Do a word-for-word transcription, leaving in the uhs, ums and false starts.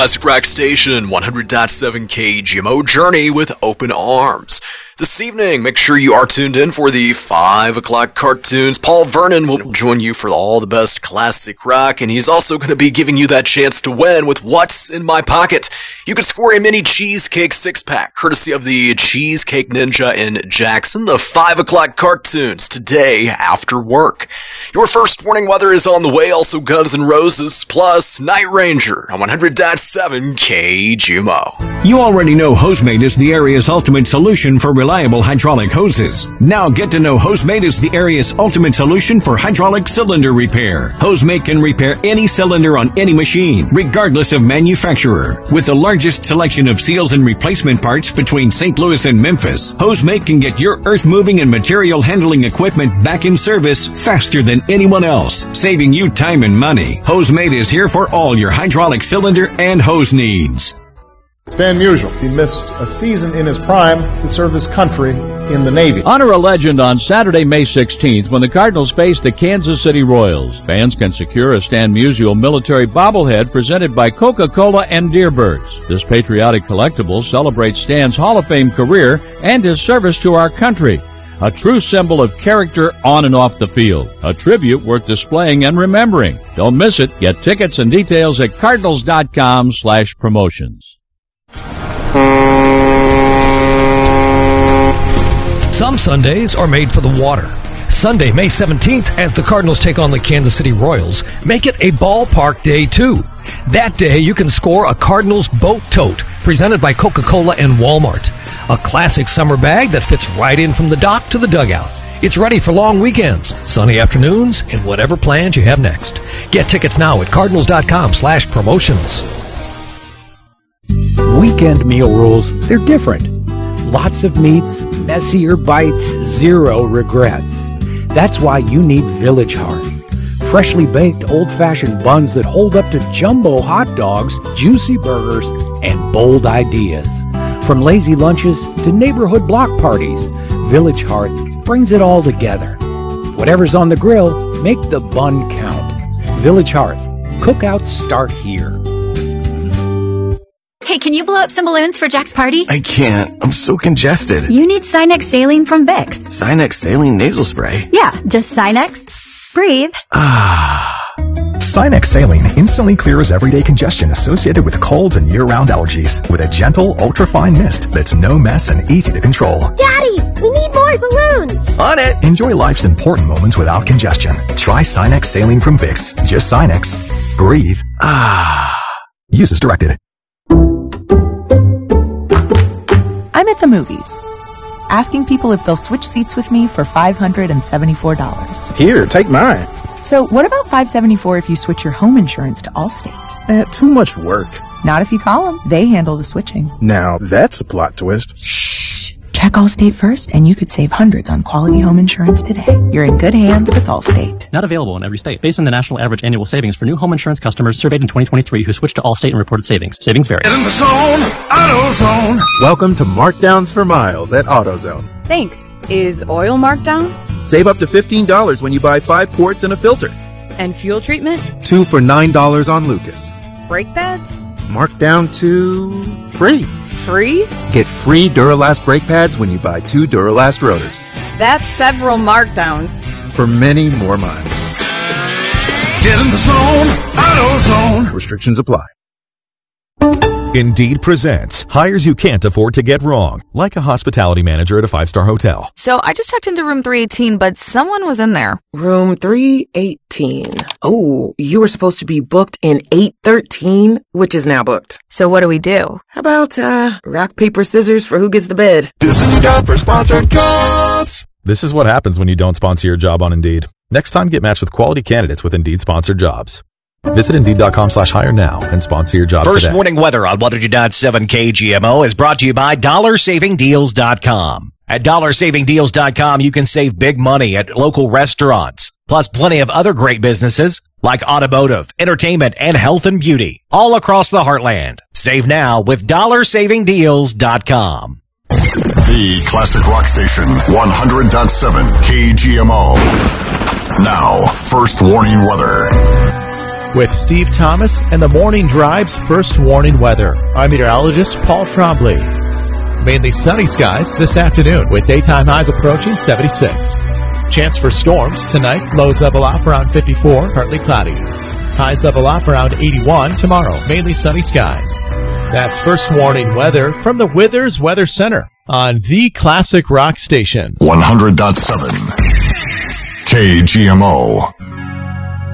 Classic Rock Station, one hundred point seven K G M O Journey with open arms. This evening, make sure you are tuned in for the five o'clock cartoons. Paul Vernon will join you for all the best classic rock, and he's also going to be giving you that chance to win with What's in My Pocket. You can score a mini cheesecake six-pack, courtesy of the Cheesecake Ninja in Jackson. The five o'clock cartoons today after work. Your first warning weather is on the way, also Guns N' Roses, plus Night Ranger on one hundred point seven K G M O. You already know Hosemate is the area's ultimate solution for reliable hydraulic hoses. Now get to know Hosemate is the area's ultimate solution for hydraulic cylinder repair. Hosemate can repair any cylinder on any machine, regardless of manufacturer. With the largest selection of seals and replacement parts between Saint Louis and Memphis, Hosemate can get your earth-moving and material handling equipment back in service faster than anyone else, saving you time and money. Hosemate is here for all your hydraulic cylinder and hose needs. Stan Musial, he missed a season in his prime to serve his country in the Navy. Honor a legend on Saturday, May sixteenth, when the Cardinals face the Kansas City Royals. Fans can secure a Stan Musial military bobblehead presented by Coca-Cola and Deerbirds. This patriotic collectible celebrates Stan's Hall of Fame career and his service to our country. A true symbol of character on and off the field. A tribute worth displaying and remembering. Don't miss it. Get tickets and details at cardinals.com slash promotions. Some Sundays are made for the water. Sunday, May seventeenth, as the Cardinals take on the Kansas City Royals, make it a ballpark day too. That day, you can score a Cardinals boat tote presented by Coca-Cola and Walmart. A classic summer bag that fits right in from the dock to the dugout. It's ready for long weekends, sunny afternoons, and whatever plans you have next. Get tickets now at cardinals.com slash promotions. Weekend meal rules, they're different. Lots of meats, messier bites, zero regrets. That's why you need Village Hearth. Freshly baked old-fashioned buns that hold up to jumbo hot dogs, juicy burgers, and bold ideas. From lazy lunches to neighborhood block parties, Village Hearth brings it all together. Whatever's on the grill, make the bun count. Village Hearth. Cookouts start here. Hey, can you blow up some balloons for Jack's party? I can't. I'm so congested. You need Sinex Saline from Vicks. Sinex Saline Nasal Spray? Yeah, just Sinex. Breathe. Ah. Sinex Saline instantly clears everyday congestion associated with colds and year-round allergies with a gentle, ultra-fine mist that's no mess and easy to control. Daddy, we need more balloons. On it. Enjoy life's important moments without congestion. Try Sinex Saline from Vicks. Just Sinex. Breathe. Ah. Use as directed. I'm at the movies, asking people if they'll switch seats with me for five hundred seventy-four dollars. Here, take mine. So what about five hundred seventy-four dollars if you switch your home insurance to Allstate? Eh, too much work. Not if you call them. They handle the switching. Now, that's a plot twist. Shh. Check Allstate first, and you could save hundreds on quality home insurance today. You're in good hands with Allstate. Not available in every state. Based on the national average annual savings for new home insurance customers surveyed in twenty twenty-three who switched to Allstate and reported savings. Savings vary. Get in the zone, AutoZone. Welcome to Markdowns for Miles at AutoZone. Thanks. Is oil marked down? Save up to fifteen dollars when you buy five quarts and a filter. And fuel treatment? Two for nine dollars on Lucas. Brake pads? Marked down to free. Free? Get free Duralast brake pads when you buy two Duralast rotors. That's several markdowns. For many more miles. Get in the zone, AutoZone. Restrictions apply. Indeed presents hires you can't afford to get wrong, like a hospitality manager at a five-star hotel. So I just checked into room three eighteen, but someone was in there. Room three eighteen. Oh, you were supposed to be booked in eight thirteen, which is now booked. So what do we do? How about, uh, rock, paper, scissors for who gets the bed? This is a job for sponsored jobs. This is what happens when you don't sponsor your job on Indeed. Next time, get matched with quality candidates with Indeed sponsored jobs. Visit Indeed.com slash hire now and sponsor your job First today. warning weather on one hundred point seven K G M O is brought to you by dollar saving deals dot com. At dollar saving deals dot com, you can save big money at local restaurants, plus plenty of other great businesses like automotive, entertainment, and health and beauty all across the heartland. Save now with dollar saving deals dot com. The Classic Rock Station, one hundred point seven K G M O. Now, first warning weather. with Steve Thomas and the Morning Drive's first warning weather. I'm meteorologist Paul Trombley. Mainly sunny skies this afternoon with daytime highs approaching seventy-six. Chance for storms tonight, lows level off around fifty-four, partly cloudy. Highs level off around eighty-one tomorrow, mainly sunny skies. That's first warning weather from the Withers Weather Center on the Classic Rock Station. one hundred point seven K G M O.